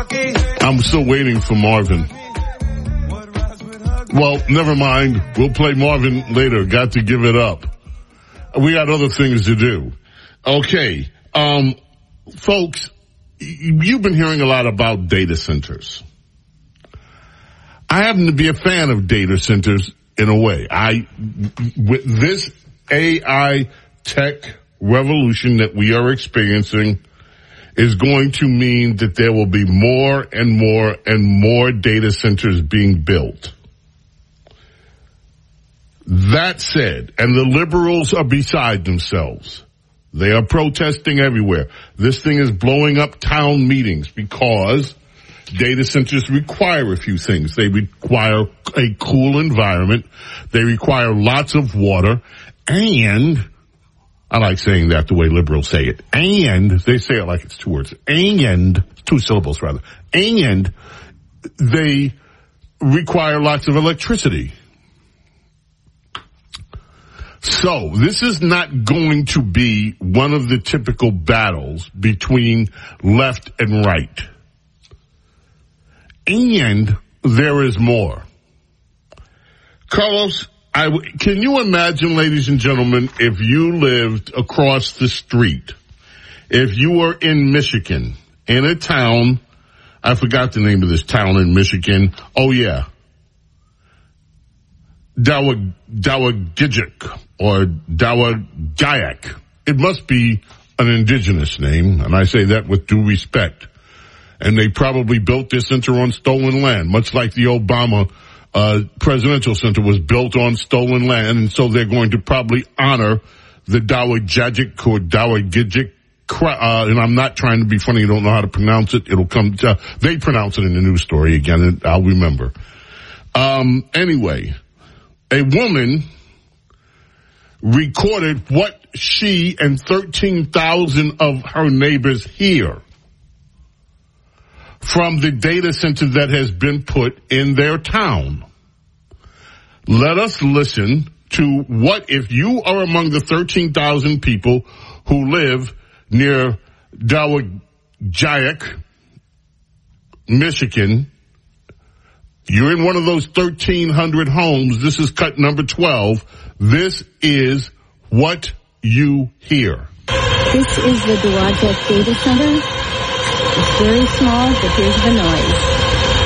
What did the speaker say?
I'm still waiting for Marvin. Well, never mind. We'll play Marvin later. Got to give it up. We got other things to do. Okay. Folks, you've been hearing a lot about data centers. I happen to be a fan of data centers in a way. With this AI tech revolution that we are experiencing is going to mean that there will be more and more and more data centers being built. That said, and the liberals are beside themselves. They are protesting everywhere. This thing is blowing up town meetings because data centers require a few things. They require a cool environment. They require lots of water. And I like saying that the way liberals say it. And they say it like it's two words. And, two syllables rather. And they require lots of electricity. So this is not going to be one of the typical battles between left and right. And there is more. Carlos, can you imagine, ladies and gentlemen, if you lived across the street, if you were in Michigan, in a town, I forgot the name of this town in Michigan. Oh yeah. Dowagijik or Dowagayak. It must be an indigenous name, and I say that with due respect. And they probably built their center on stolen land, much like the Obama presidential center was built on stolen land, and so they're going to probably honor the Dowagajik or Dowagijik. And I'm not trying to be funny, you don't know how to pronounce it. It'll come, they pronounce it in the news story again, and I'll remember. Anyway, a woman recorded what she and 13,000 of her neighbors hear from the data center that has been put in their town. Let us listen to what if you are among the 13,000 people who live near Dowagajak, Michigan. You're in one of those 1,300 homes. This is cut number 12. This is what you hear. This is the Dowagajak Data Center. It's very small, but here's the noise.